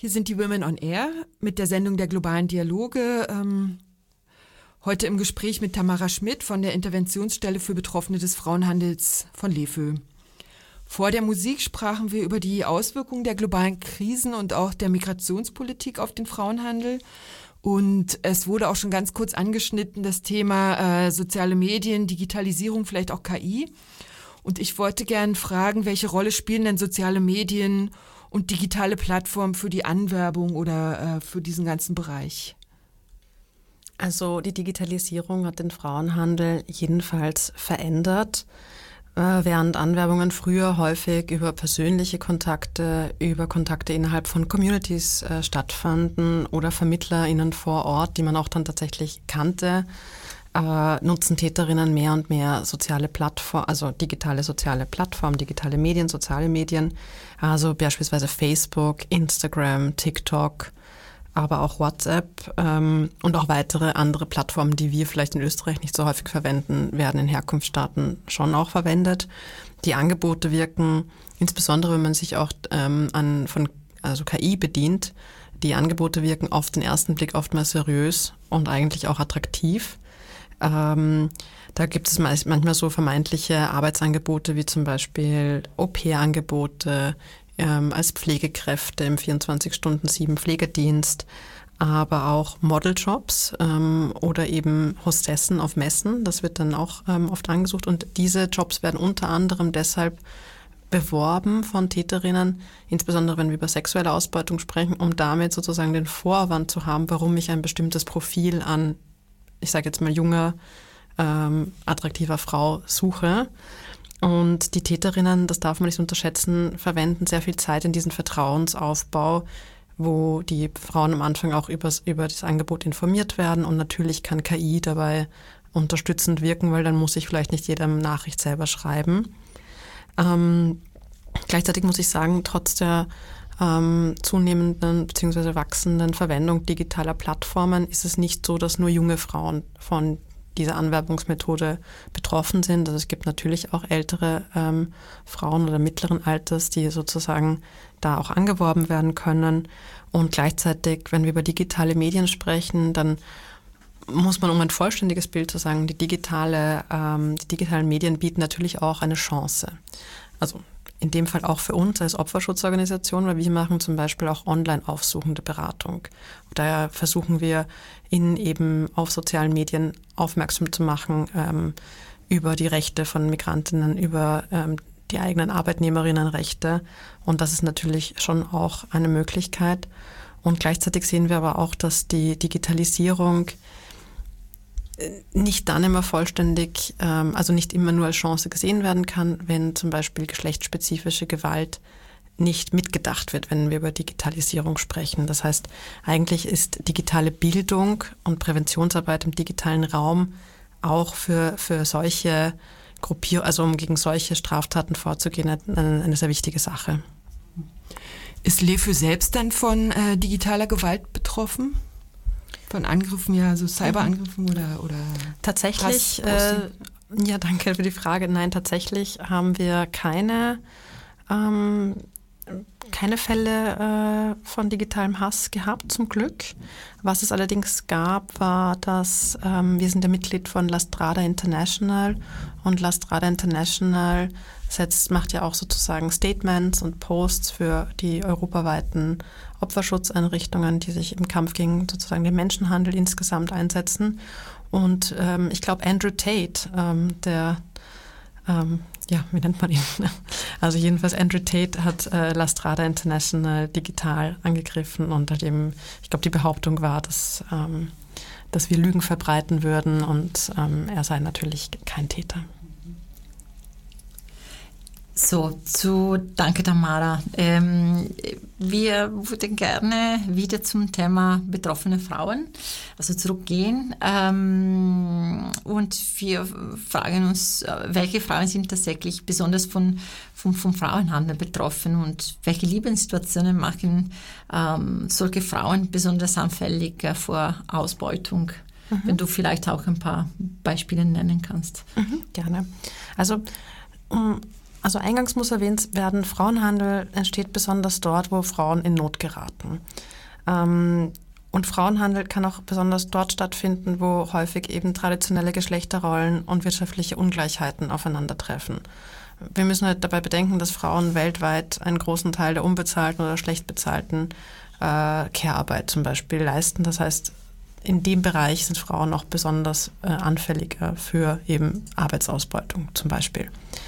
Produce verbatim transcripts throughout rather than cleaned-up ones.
Hier sind die Women on Air mit der Sendung der globalen Dialoge. Ähm, heute im Gespräch mit Tamara Schmidt von der Interventionsstelle für Betroffene des Frauenhandels von LEFÖ. Vor der Musik sprachen wir über die Auswirkungen der globalen Krisen und auch der Migrationspolitik auf den Frauenhandel. Und es wurde auch schon ganz kurz angeschnitten, das Thema äh, soziale Medien, Digitalisierung, vielleicht auch K I. Und ich wollte gerne fragen, welche Rolle spielen denn soziale Medien und digitale Plattformen für die Anwerbung oder äh, für diesen ganzen Bereich? Also die Digitalisierung hat den Frauenhandel jedenfalls verändert. Äh, während Anwerbungen früher häufig über persönliche Kontakte, über Kontakte innerhalb von Communities äh, stattfanden oder VermittlerInnen vor Ort, die man auch dann tatsächlich kannte, äh, nutzen Täterinnen mehr und mehr soziale Plattformen, also digitale soziale Plattformen, digitale Medien, soziale Medien, also beispielsweise Facebook, Instagram, TikTok, aber auch WhatsApp ähm, und auch weitere andere Plattformen, die wir vielleicht in Österreich nicht so häufig verwenden, werden in Herkunftsstaaten schon auch verwendet. Die Angebote wirken, insbesondere wenn man sich auch ähm, an von also K I bedient, die Angebote wirken auf den ersten Blick oftmals seriös und eigentlich auch attraktiv. Ähm, da gibt es meist, manchmal so vermeintliche Arbeitsangebote wie zum Beispiel Au-pair-Angebote, Ähm, als Pflegekräfte im vierundzwanzig Stunden sieben Pflegedienst, aber auch Modeljobs ähm, oder eben Hostessen auf Messen. Das wird dann auch ähm, oft angesucht und diese Jobs werden unter anderem deshalb beworben von Täterinnen, insbesondere wenn wir über sexuelle Ausbeutung sprechen, um damit sozusagen den Vorwand zu haben, warum ich ein bestimmtes Profil an, ich sage jetzt mal junger, ähm, attraktiver Frau suche. Und die Täterinnen, das darf man nicht unterschätzen, verwenden sehr viel Zeit in diesen Vertrauensaufbau, wo die Frauen am Anfang auch übers, über das Angebot informiert werden. Und natürlich kann K I dabei unterstützend wirken, weil dann muss ich vielleicht nicht jeder Nachricht selber schreiben. Ähm, gleichzeitig muss ich sagen, trotz der ähm, zunehmenden bzw. wachsenden Verwendung digitaler Plattformen ist es nicht so, dass nur junge Frauen von diese Anwerbungsmethode betroffen sind. Also es gibt natürlich auch ältere ähm, Frauen oder mittleren Alters, die sozusagen da auch angeworben werden können. Und gleichzeitig, wenn wir über digitale Medien sprechen, dann muss man, um ein vollständiges Bild zu sagen, die digitale, ähm, die digitalen Medien bieten natürlich auch eine Chance. Also in dem Fall auch für uns als Opferschutzorganisation, weil wir machen zum Beispiel auch online aufsuchende Beratung. Daher versuchen wir, in eben auf sozialen Medien aufmerksam zu machen ähm, über die Rechte von Migrantinnen, über ähm, die eigenen Arbeitnehmerinnenrechte. Und das ist natürlich schon auch eine Möglichkeit. Und gleichzeitig sehen wir aber auch, dass die Digitalisierung nicht dann immer vollständig, also nicht immer nur als Chance gesehen werden kann, wenn zum Beispiel geschlechtsspezifische Gewalt nicht mitgedacht wird, wenn wir über Digitalisierung sprechen. Das heißt, eigentlich ist digitale Bildung und Präventionsarbeit im digitalen Raum auch für, für solche Gruppierungen, also um gegen solche Straftaten vorzugehen, eine, eine sehr wichtige Sache. Ist LEFÖ selbst dann von äh, digitaler Gewalt betroffen? Von Angriffen, ja, so Cyberangriffen oder oder tatsächlich, äh, ja, danke für die Frage. Nein, tatsächlich haben wir keine ähm, keine Fälle äh, von digitalem Hass gehabt, zum Glück. Was es allerdings gab, war, dass ähm, wir sind ja Mitglied von La Strada International und La Strada International setzt, macht ja auch sozusagen Statements und Posts für die europaweiten Opferschutzeinrichtungen, die sich im Kampf gegen sozusagen den Menschenhandel insgesamt einsetzen. Und ähm, ich glaube, Andrew Tate, ähm, der, ähm, ja, wie nennt man ihn? Also jedenfalls Andrew Tate hat äh, La Strada International digital angegriffen und hat eben, ich glaube, die Behauptung war, dass, ähm, dass wir Lügen verbreiten würden und ähm, er sei natürlich kein Täter. So, zu, danke Tamara. Ähm, wir würden gerne wieder zum Thema betroffene Frauen, also zurückgehen. Ähm, und wir fragen uns, welche Frauen sind tatsächlich besonders von, vom, vom Frauenhandel betroffen und welche Lebenssituationen machen ähm, solche Frauen besonders anfällig äh, vor Ausbeutung? Mhm. Wenn du vielleicht auch ein paar Beispiele nennen kannst. Mhm, gerne. Also, um Also eingangs muss erwähnt werden, Frauenhandel entsteht besonders dort, wo Frauen in Not geraten. Ähm, und Frauenhandel kann auch besonders dort stattfinden, wo häufig eben traditionelle Geschlechterrollen und wirtschaftliche Ungleichheiten aufeinandertreffen. Wir müssen halt dabei bedenken, dass Frauen weltweit einen großen Teil der unbezahlten oder schlecht bezahlten äh, Care-Arbeit zum Beispiel leisten. Das heißt, in dem Bereich sind Frauen auch besonders äh, anfälliger für eben Arbeitsausbeutung zum Beispiel.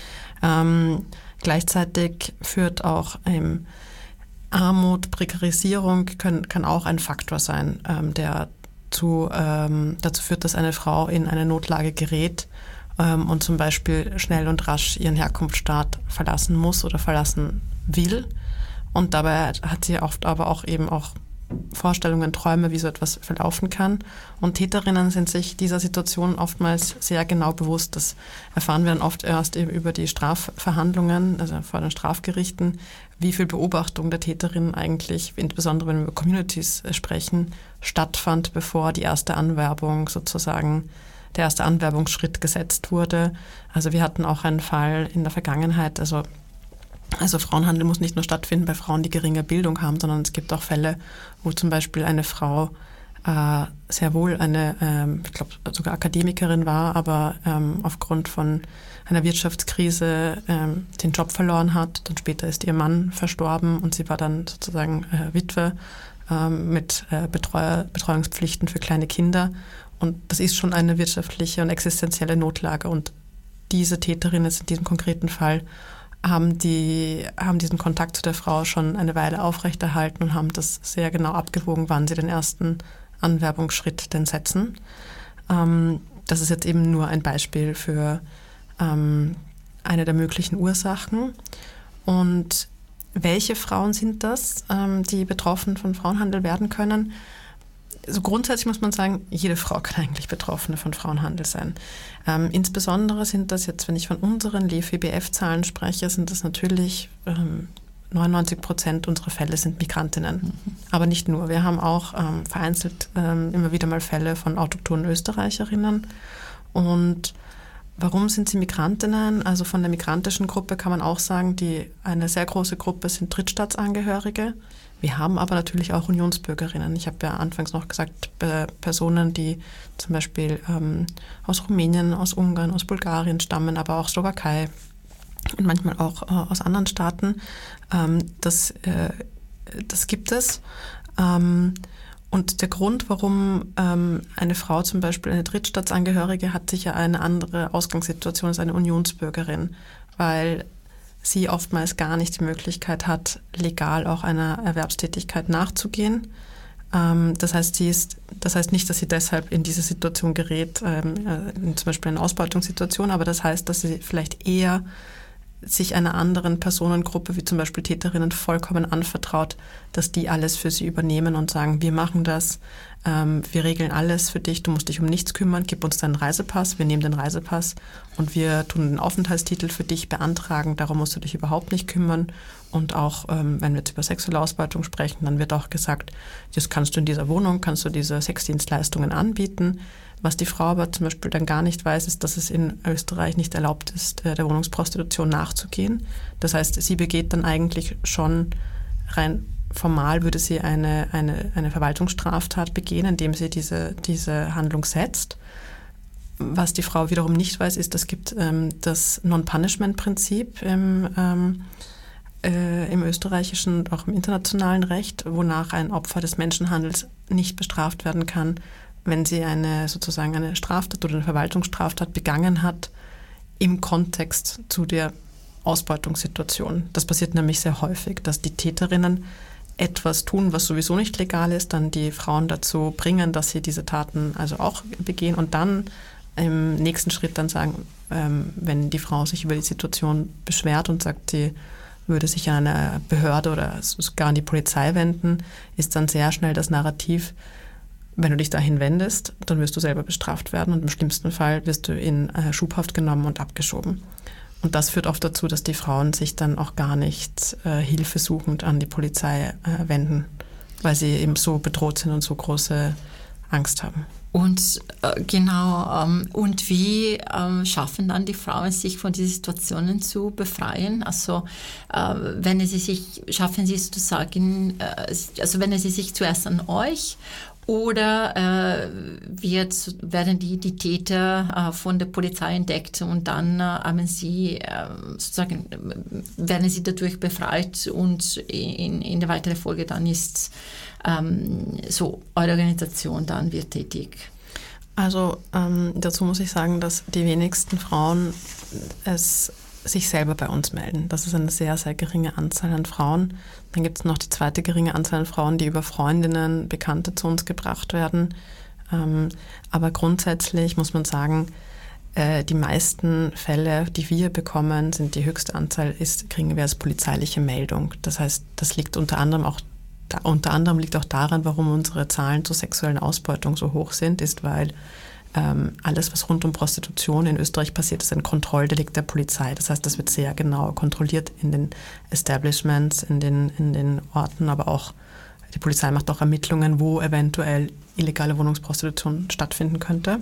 Ähm, gleichzeitig führt auch ähm, Armut, Prekarisierung können, kann auch ein Faktor sein, ähm, der zu, ähm, dazu führt, dass eine Frau in eine Notlage gerät ähm, und zum Beispiel schnell und rasch ihren Herkunftsstaat verlassen muss oder verlassen will. Und dabei hat sie oft aber auch eben auch Vorstellungen, Träume, wie so etwas verlaufen kann. Und Täterinnen sind sich dieser Situation oftmals sehr genau bewusst. Das erfahren wir dann oft erst eben über die Strafverhandlungen, also vor den Strafgerichten, wie viel Beobachtung der Täterin eigentlich, insbesondere wenn wir über Communities sprechen, stattfand, bevor die erste Anwerbung sozusagen, der erste Anwerbungsschritt gesetzt wurde. Also wir hatten auch einen Fall in der Vergangenheit, also Also Frauenhandel muss nicht nur stattfinden bei Frauen, die geringe Bildung haben, sondern es gibt auch Fälle, wo zum Beispiel eine Frau äh, sehr wohl eine, ähm, ich glaube sogar Akademikerin war, aber ähm, aufgrund von einer Wirtschaftskrise ähm, den Job verloren hat. Dann später ist ihr Mann verstorben und sie war dann sozusagen äh, Witwe ähm, mit äh, Betreuer, Betreuungspflichten für kleine Kinder. Und das ist schon eine wirtschaftliche und existenzielle Notlage. Und diese Täterin jetzt in diesem konkreten Fall haben, die, haben diesen Kontakt zu der Frau schon eine Weile aufrechterhalten und haben das sehr genau abgewogen, wann sie den ersten Anwerbungsschritt denn setzen. Ähm, das ist jetzt eben nur ein Beispiel für ähm, eine der möglichen Ursachen. Und welche Frauen sind das, ähm, die betroffen von Frauenhandel werden können? Also grundsätzlich muss man sagen, jede Frau kann eigentlich Betroffene von Frauenhandel sein. Ähm, insbesondere sind das jetzt, wenn ich von unseren L E F I B F-Zahlen spreche, sind das natürlich ähm, neunundneunzig Prozent unserer Fälle sind Migrantinnen. Mhm. Aber nicht nur. Wir haben auch ähm, vereinzelt ähm, immer wieder mal Fälle von autochthonen Österreicherinnen. Und warum sind sie Migrantinnen? Also von der migrantischen Gruppe kann man auch sagen, die eine sehr große Gruppe sind Drittstaatsangehörige. Wir haben aber natürlich auch Unionsbürgerinnen. Ich habe ja anfangs noch gesagt, äh, Personen, die zum Beispiel ähm, aus Rumänien, aus Ungarn, aus Bulgarien stammen, aber auch Slowakei und manchmal auch äh, aus anderen Staaten. Ähm, das, äh, das gibt es. Ähm, und der Grund, warum ähm, eine Frau zum Beispiel eine Drittstaatsangehörige hat, sicher eine andere Ausgangssituation als eine Unionsbürgerin, weil sie oftmals gar nicht die Möglichkeit hat, legal auch einer Erwerbstätigkeit nachzugehen. Ähm, das heißt, sie ist, das heißt nicht, dass sie deshalb in diese Situation gerät, ähm, in zum Beispiel eine Ausbeutungssituation, aber das heißt, dass sie vielleicht eher sich einer anderen Personengruppe, wie zum Beispiel Täterinnen, vollkommen anvertraut, dass die alles für sie übernehmen und sagen, wir machen das, ähm, wir regeln alles für dich, du musst dich um nichts kümmern, gib uns deinen Reisepass, wir nehmen den Reisepass und wir tun den Aufenthaltstitel für dich beantragen, darum musst du dich überhaupt nicht kümmern. Und auch, ähm, wenn wir jetzt über sexuelle Ausbeutung sprechen, dann wird auch gesagt, das kannst du in dieser Wohnung, kannst du diese Sexdienstleistungen anbieten. Was die Frau aber zum Beispiel dann gar nicht weiß, ist, dass es in Österreich nicht erlaubt ist, der Wohnungsprostitution nachzugehen. Das heißt, sie begeht dann eigentlich schon rein formal, würde sie eine, eine, eine Verwaltungsstraftat begehen, indem sie diese, diese Handlung setzt. Was die Frau wiederum nicht weiß, ist, es gibt ähm, das Non-Punishment-Prinzip im, ähm, äh, im österreichischen und auch im internationalen Recht, wonach ein Opfer des Menschenhandels nicht bestraft werden kann, wenn sie eine sozusagen eine Straftat oder eine Verwaltungsstraftat begangen hat im Kontext zu der Ausbeutungssituation. Das passiert nämlich sehr häufig, dass die Täterinnen etwas tun, was sowieso nicht legal ist, dann die Frauen dazu bringen, dass sie diese Taten also auch begehen und dann im nächsten Schritt dann sagen, ähm, wenn die Frau sich über die Situation beschwert und sagt, sie würde sich an eine Behörde oder sogar an die Polizei wenden, ist dann sehr schnell das Narrativ, wenn du dich dahin wendest, dann wirst du selber bestraft werden und im schlimmsten Fall wirst du in äh, Schubhaft genommen und abgeschoben. Und das führt oft dazu, dass die Frauen sich dann auch gar nicht äh, hilfesuchend an die Polizei äh, wenden, weil sie eben so bedroht sind und so große Angst haben. Und äh, genau, ähm, und wie ähm, schaffen dann die Frauen, sich von diesen Situationen zu befreien? Also äh, wenn sie sich, schaffen sie es zu sagen, äh, also wenden sie sich zuerst an euch oder äh, wird, werden die, die Täter äh, von der Polizei entdeckt und dann äh, haben sie äh, sozusagen, werden sie dadurch befreit und in, in der weiteren Folge dann ist ähm, so, eure Organisation dann wird tätig? Also ähm, dazu muss ich sagen, dass die wenigsten Frauen es sich selber bei uns melden. Das ist eine sehr, sehr geringe Anzahl an Frauen. Dann gibt es noch die zweite geringe Anzahl an Frauen, die über Freundinnen, Bekannte zu uns gebracht werden. Ähm, aber grundsätzlich muss man sagen, äh, die meisten Fälle, die wir bekommen, sind die höchste Anzahl, ist, kriegen wir als polizeiliche Meldung. Das heißt, das liegt unter anderem auch da, unter anderem liegt auch daran, warum unsere Zahlen zur sexuellen Ausbeutung so hoch sind, ist, weil ähm, alles, was rund um Prostitution in Österreich passiert, ist ein Kontrolldelikt der Polizei. Das heißt, das wird sehr genau kontrolliert in den Establishments, in den, in den Orten, aber auch die Polizei macht auch Ermittlungen, wo eventuell illegale Wohnungsprostitution stattfinden könnte.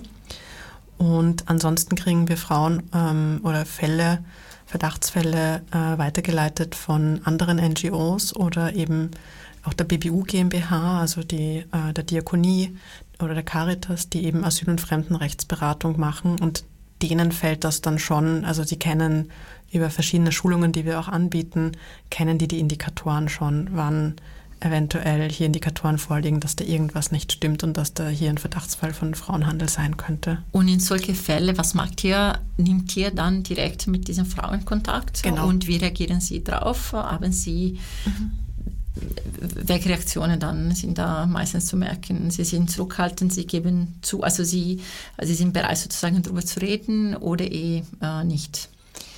Und ansonsten kriegen wir Frauen ähm, oder Fälle, Verdachtsfälle äh, weitergeleitet von anderen N G Os oder eben auch der B B U GmbH, also die, äh, der Diakonie oder der Caritas, die eben Asyl- und Fremdenrechtsberatung machen, und denen fällt das dann schon, also sie kennen über verschiedene Schulungen, die wir auch anbieten, kennen die die Indikatoren schon, wann eventuell hier Indikatoren vorliegen, dass da irgendwas nicht stimmt und dass da hier ein Verdachtsfall von Frauenhandel sein könnte. Und in solche Fälle, was macht ihr? Nimmt ihr dann direkt mit diesen Frauen Kontakt? Genau. Und wie reagieren sie drauf? Haben sie... Mhm. Welche Reaktionen dann sind da meistens zu merken? Sie sind zurückhaltend, sie geben zu, also sie, also sie sind bereit sozusagen darüber zu reden oder eh äh, nicht?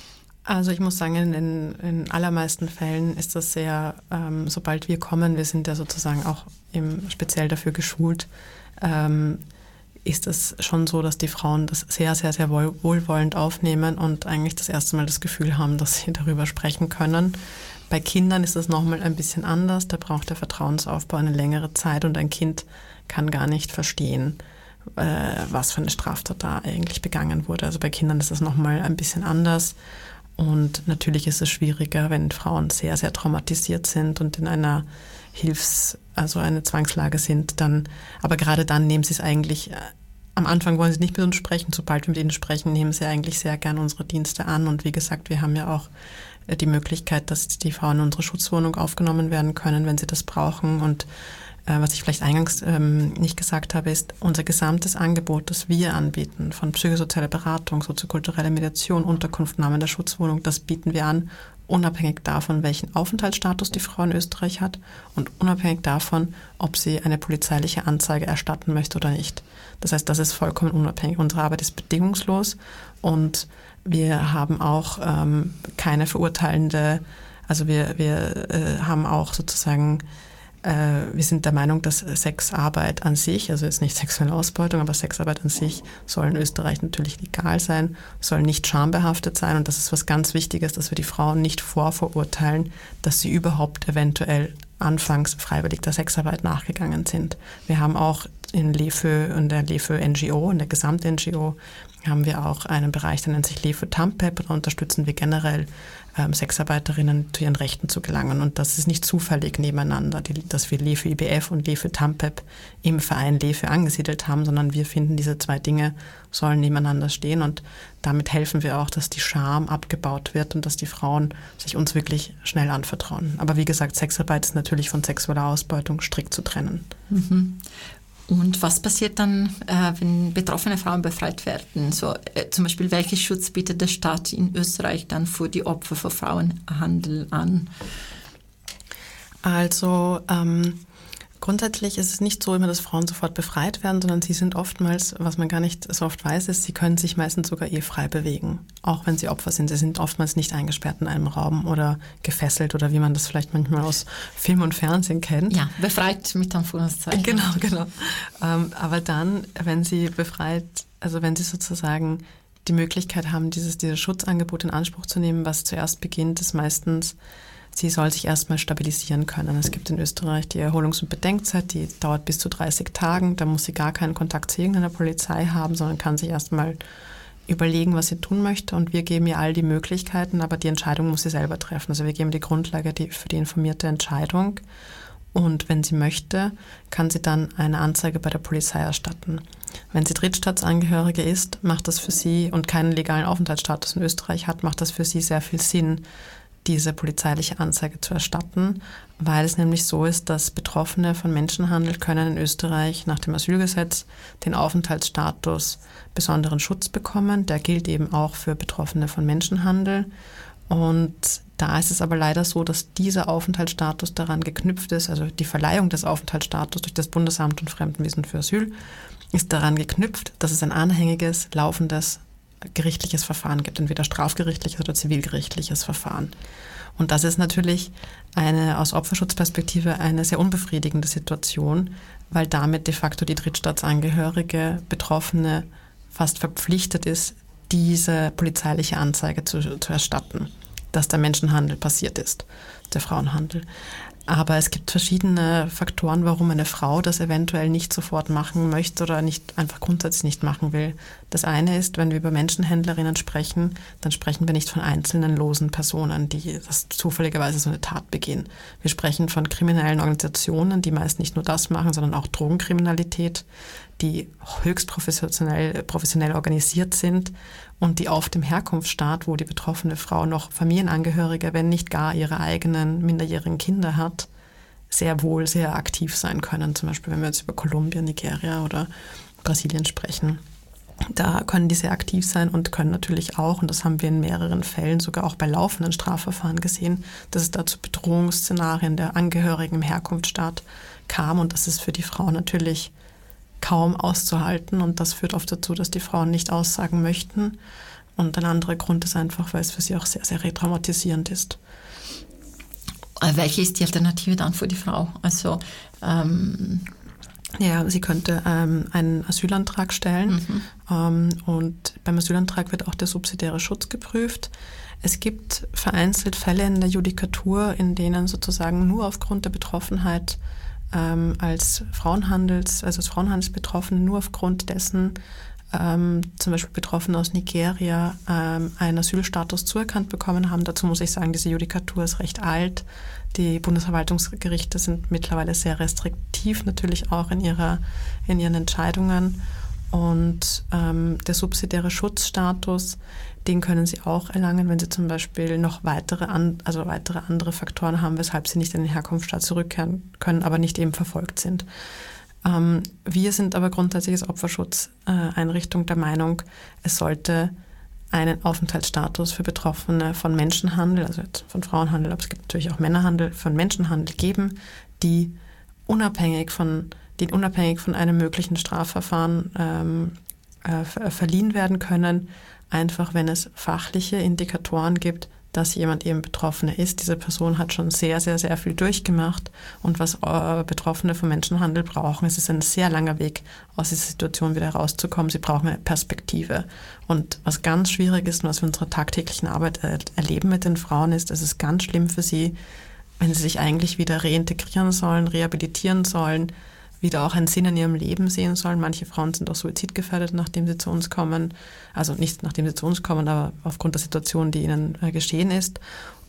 Also ich muss sagen, in den in allermeisten Fällen ist das sehr, ähm, sobald wir kommen, wir sind ja sozusagen auch im, speziell dafür geschult, ähm, ist es schon so, dass die Frauen das sehr, sehr, sehr wohl, wohlwollend aufnehmen und eigentlich das erste Mal das Gefühl haben, dass sie darüber sprechen können. Bei Kindern ist das nochmal ein bisschen anders. Da braucht der Vertrauensaufbau eine längere Zeit und ein Kind kann gar nicht verstehen, äh, was für eine Straftat da eigentlich begangen wurde. Also bei Kindern ist das nochmal ein bisschen anders. Und natürlich ist es schwieriger, wenn Frauen sehr, sehr traumatisiert sind und in einer Hilfs-, also eine Zwangslage sind, dann, aber gerade dann nehmen sie es eigentlich, äh, am Anfang wollen sie nicht mit uns sprechen. Sobald wir mit ihnen sprechen, nehmen sie eigentlich sehr gern unsere Dienste an. Und wie gesagt, wir haben ja auch die Möglichkeit, dass die Frauen in unsere Schutzwohnung aufgenommen werden können, wenn sie das brauchen. Und äh, was ich vielleicht eingangs ähm, nicht gesagt habe, ist, unser gesamtes Angebot, das wir anbieten, von psychosozialer Beratung, soziokultureller Mediation, Unterkunftnahme in der Schutzwohnung, das bieten wir an, unabhängig davon, welchen Aufenthaltsstatus die Frau in Österreich hat und unabhängig davon, ob sie eine polizeiliche Anzeige erstatten möchte oder nicht. Das heißt, das ist vollkommen unabhängig. Unsere Arbeit ist bedingungslos und wir haben auch ähm, keine verurteilende, also wir, wir äh, haben auch sozusagen, äh, wir sind der Meinung, dass Sexarbeit an sich, also jetzt nicht sexuelle Ausbeutung, aber Sexarbeit an sich soll in Österreich natürlich legal sein, soll nicht schambehaftet sein, und das ist was ganz Wichtiges, dass wir die Frauen nicht vorverurteilen, dass sie überhaupt eventuell anfangs freiwillig der Sexarbeit nachgegangen sind. Wir haben auch in LEFÖ und der LEFÖ N G O, in der Gesamt-N G O, haben wir auch einen Bereich, der nennt sich LEFÖ TAMPEP, und da unterstützen wir generell ähm, Sexarbeiterinnen zu ihren Rechten zu gelangen. Und das ist nicht zufällig nebeneinander, die, dass wir LEFÖ I B F und LEFÖ TAMPEP im Verein LEFÖ angesiedelt haben, sondern wir finden, diese zwei Dinge sollen nebeneinander stehen, und damit helfen wir auch, dass die Scham abgebaut wird und dass die Frauen sich uns wirklich schnell anvertrauen. Aber wie gesagt, Sexarbeit ist natürlich von sexueller Ausbeutung strikt zu trennen. Mhm. Und was passiert dann, äh, wenn betroffene Frauen befreit werden? So, äh, zum Beispiel, welchen Schutz bietet der Staat in Österreich dann für die Opfer von Frauenhandel an? Also ähm, grundsätzlich ist es nicht so immer, dass Frauen sofort befreit werden, sondern sie sind oftmals, was man gar nicht so oft weiß, ist, sie können sich meistens sogar eh frei bewegen, auch wenn sie Opfer sind. Sie sind oftmals nicht eingesperrt in einem Raum oder gefesselt oder wie man das vielleicht manchmal aus Film und Fernsehen kennt. Ja, befreit mit Anführungszeichen. Genau, genau. Ähm, aber dann, wenn sie befreit, also wenn sie sozusagen die Möglichkeit haben, dieses, dieses Schutzangebot in Anspruch zu nehmen, was zuerst beginnt, ist meistens sie soll sich erstmal stabilisieren können. Es gibt in Österreich die Erholungs- und Bedenkzeit, die dauert bis zu dreißig Tagen. Da muss sie gar keinen Kontakt zu irgendeiner Polizei haben, sondern kann sich erstmal überlegen, was sie tun möchte. Und wir geben ihr all die Möglichkeiten, aber die Entscheidung muss sie selber treffen. Also wir geben die Grundlage die, für die informierte Entscheidung. Und wenn sie möchte, kann sie dann eine Anzeige bei der Polizei erstatten. Wenn sie Drittstaatsangehörige ist, macht das für sie und keinen legalen Aufenthaltsstatus in Österreich hat, macht das für sie sehr viel Sinn, diese polizeiliche Anzeige zu erstatten, weil es nämlich so ist, dass Betroffene von Menschenhandel können in Österreich nach dem Asylgesetz den Aufenthaltsstatus besonderen Schutz bekommen. Der gilt eben auch für Betroffene von Menschenhandel. Und da ist es aber leider so, dass dieser Aufenthaltsstatus daran geknüpft ist, also die Verleihung des Aufenthaltsstatus durch das Bundesamt und Fremdenwesen für Asyl ist daran geknüpft, dass es ein anhängiges, laufendes gerichtliches Verfahren gibt, entweder strafgerichtliches oder zivilgerichtliches Verfahren. Und das ist natürlich eine aus Opferschutzperspektive eine sehr unbefriedigende Situation, weil damit de facto die Drittstaatsangehörige Betroffene fast verpflichtet ist, diese polizeiliche Anzeige zu, zu erstatten, dass der Menschenhandel passiert ist, der Frauenhandel. Aber es gibt verschiedene Faktoren, warum eine Frau das eventuell nicht sofort machen möchte oder nicht einfach grundsätzlich nicht machen will. Das eine ist, wenn wir über Menschenhändlerinnen sprechen, dann sprechen wir nicht von einzelnen losen Personen, die das zufälligerweise so eine Tat begehen. Wir sprechen von kriminellen Organisationen, die meist nicht nur das machen, sondern auch Drogenkriminalität, die höchst professionell, professionell organisiert sind und die auf dem Herkunftsstaat, wo die betroffene Frau noch Familienangehörige, wenn nicht gar ihre eigenen minderjährigen Kinder hat, sehr wohl sehr aktiv sein können. Zum Beispiel, wenn wir jetzt über Kolumbien, Nigeria oder Brasilien sprechen. Da können die sehr aktiv sein und können natürlich auch, und das haben wir in mehreren Fällen sogar auch bei laufenden Strafverfahren gesehen, dass es da zu Bedrohungsszenarien der Angehörigen im Herkunftsstaat kam und das ist für die Frau natürlich kaum auszuhalten und das führt oft dazu, dass die Frauen nicht aussagen möchten. Und ein anderer Grund ist einfach, weil es für sie auch sehr, sehr retraumatisierend ist. Welche ist die Alternative dann für die Frau? Also ähm ja, sie könnte ähm, einen Asylantrag stellen mhm. ähm, und beim Asylantrag wird auch der subsidiäre Schutz geprüft. Es gibt vereinzelt Fälle in der Judikatur, in denen sozusagen nur aufgrund der Betroffenheit ähm, als Frauenhandels, also als Frauenhandelsbetroffene, nur aufgrund dessen ähm, zum Beispiel Betroffene aus Nigeria ähm, einen Asylstatus zuerkannt bekommen haben. Dazu muss ich sagen, diese Judikatur ist recht alt. Die Bundesverwaltungsgerichte sind mittlerweile sehr restriktiv, natürlich auch in ihrer, in ihren Entscheidungen. Und ähm, der subsidiäre Schutzstatus, den können sie auch erlangen, wenn sie zum Beispiel noch weitere, an, also weitere andere Faktoren haben, weshalb sie nicht in den Herkunftsstaat zurückkehren können, aber nicht eben verfolgt sind. Ähm, wir sind aber grundsätzlich als Opferschutzeinrichtung der Meinung, es sollte einen Aufenthaltsstatus für Betroffene von Menschenhandel, also jetzt von Frauenhandel, aber es gibt natürlich auch Männerhandel, von Menschenhandel geben, die unabhängig von, die unabhängig von einem möglichen Strafverfahren ähm, äh, verliehen werden können, einfach wenn es fachliche Indikatoren gibt, dass jemand eben Betroffene ist. Diese Person hat schon sehr, sehr, sehr viel durchgemacht und was äh, Betroffene von Menschenhandel brauchen, es ist ein sehr langer Weg, aus dieser Situation wieder rauszukommen. Sie brauchen eine Perspektive. Und was ganz schwierig ist und was wir in unserer tagtäglichen Arbeit äh, erleben mit den Frauen ist, es ist ganz schlimm für sie, wenn sie sich eigentlich wieder reintegrieren sollen, rehabilitieren sollen, wieder auch einen Sinn in ihrem Leben sehen sollen. Manche Frauen sind auch suizidgefährdet, nachdem sie zu uns kommen. Also nicht nachdem sie zu uns kommen, aber aufgrund der Situation, die ihnen äh, geschehen ist.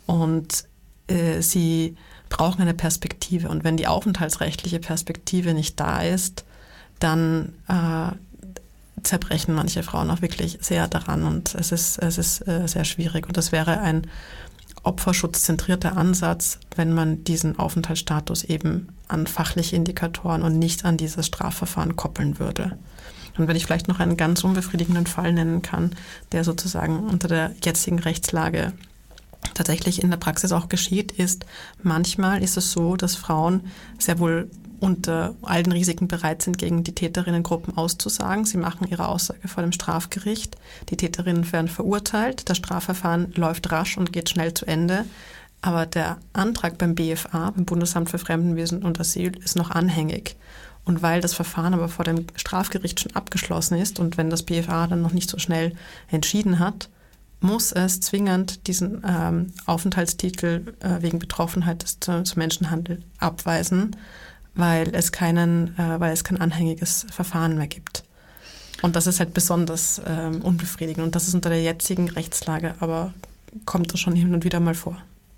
Und äh, sie brauchen eine Perspektive. Und wenn die aufenthaltsrechtliche Perspektive nicht da ist, dann äh, zerbrechen manche Frauen auch wirklich sehr daran. Und es ist, es ist äh, sehr schwierig. Und das wäre ein opferschutzzentrierter Ansatz, wenn man diesen Aufenthaltsstatus eben an fachliche Indikatoren und nicht an dieses Strafverfahren koppeln würde. Und wenn ich vielleicht noch einen ganz unbefriedigenden Fall nennen kann, der sozusagen unter der jetzigen Rechtslage tatsächlich in der Praxis auch geschieht, ist, manchmal ist es so, dass Frauen sehr wohl unter all den Risiken bereit sind, gegen die Täterinnengruppen auszusagen. Sie machen ihre Aussage vor dem Strafgericht. Die Täterinnen werden verurteilt. Das Strafverfahren läuft rasch und geht schnell zu Ende. Aber der Antrag beim B F A, beim Bundesamt für Fremdenwesen und Asyl, ist noch anhängig. Und weil das Verfahren aber vor dem Strafgericht schon abgeschlossen ist und wenn das B F A dann noch nicht so schnell entschieden hat, muss es zwingend diesen ähm, Aufenthaltstitel äh, wegen Betroffenheit des, zu, zu Menschenhandel abweisen, weil es keinen, äh, weil es kein anhängiges Verfahren mehr gibt. Und das ist halt besonders ähm, unbefriedigend. Und das ist unter der jetzigen Rechtslage, aber kommt das schon hin und wieder mal vor.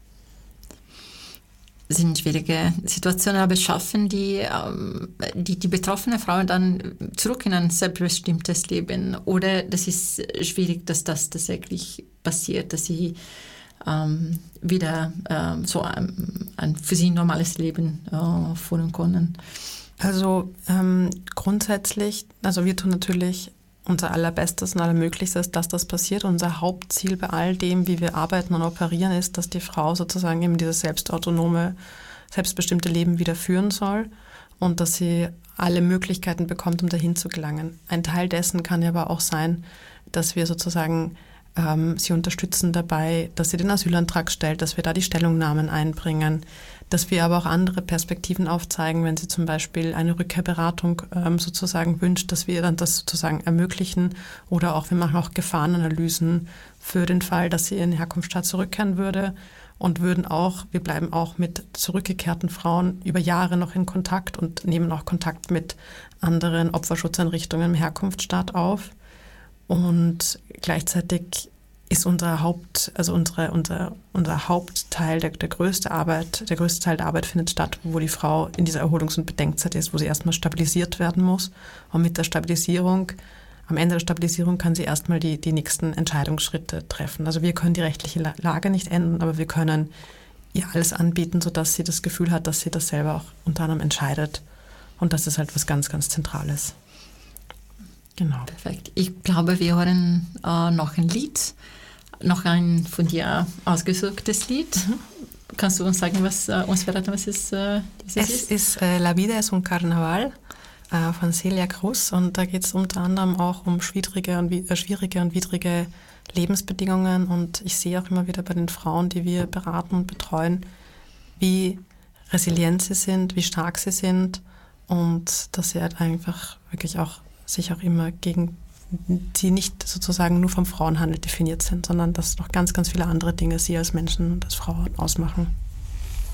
Das sind schwierige Situationen, aber schaffen die, die, die betroffenen Frauen dann zurück in ein selbstbestimmtes Leben? Oder das ist schwierig, dass das tatsächlich passiert, dass sie ähm, wieder ähm, so ein, ein für sie normales Leben äh, führen können? Also ähm, grundsätzlich, also wir tun natürlich unser Allerbestes und Allermöglichstes, dass das passiert. Unser Hauptziel bei all dem, wie wir arbeiten und operieren, ist, dass die Frau sozusagen eben dieses selbstautonome, selbstbestimmte Leben wieder führen soll und dass sie alle Möglichkeiten bekommt, um dahin zu gelangen. Ein Teil dessen kann ja aber auch sein, dass wir sozusagen ähm, sie unterstützen dabei, dass sie den Asylantrag stellt, dass wir da die Stellungnahmen einbringen, dass wir aber auch andere Perspektiven aufzeigen, wenn sie zum Beispiel eine Rückkehrberatung ähm, sozusagen wünscht, dass wir dann das sozusagen ermöglichen, oder auch wir machen auch Gefahrenanalysen für den Fall, dass sie in den Herkunftsstaat zurückkehren würde, und würden auch, wir bleiben auch mit zurückgekehrten Frauen über Jahre noch in Kontakt und nehmen auch Kontakt mit anderen Opferschutzeinrichtungen im Herkunftsstaat auf. Und gleichzeitig ist unser Haupt, also unsere, unser, unser Hauptteil, der, der größte Arbeit, der größte Teil der Arbeit findet statt, wo die Frau in dieser Erholungs- und Bedenkzeit ist, wo sie erstmal stabilisiert werden muss. Und mit der Stabilisierung, am Ende der Stabilisierung kann sie erstmal die, die nächsten Entscheidungsschritte treffen. Also wir können die rechtliche Lage nicht ändern, aber wir können ihr alles anbieten, sodass sie das Gefühl hat, dass sie das selber auch unter anderem entscheidet. Und das ist halt was ganz, ganz Zentrales. Genau. Perfekt. Ich glaube, wir hören äh, noch ein Lied. Noch ein von dir ausgesuchtes Lied. Mhm. Kannst du uns sagen, was äh, uns verraten, was es, äh, was es, es ist? Es ist äh, La vida es un carnaval äh, von Celia Cruz, und da geht es unter anderem auch um schwierige und, äh, schwierige und widrige Lebensbedingungen, und ich sehe auch immer wieder bei den Frauen, die wir beraten und betreuen, wie resilient sie sind, wie stark sie sind, und dass sie halt einfach wirklich auch sich auch immer gegen die nicht sozusagen nur vom Frauenhandel definiert sind, sondern dass noch ganz, ganz viele andere Dinge sie als Menschen und als Frauen ausmachen.